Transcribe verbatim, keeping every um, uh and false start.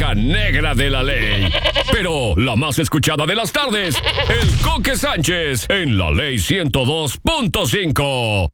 oveja negra de la ley. Pero la más escuchada de las tardes, el Coque Sánchez en la Ley ciento dos punto cinco.